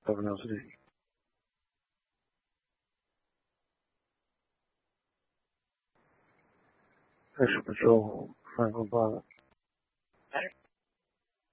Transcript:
Have a nice day. Special Patrol, Franklin Pilot.